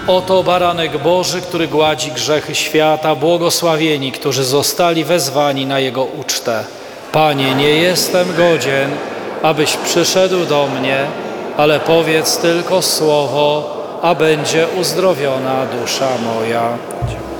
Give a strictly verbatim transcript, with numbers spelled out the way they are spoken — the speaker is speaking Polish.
Oto baranek Boży, który gładzi grzechy świata, błogosławieni, którzy zostali wezwani na Jego ucztę. Panie, nie jestem godzien, abyś przyszedł do mnie, ale powiedz tylko słowo, a będzie uzdrowiona dusza moja.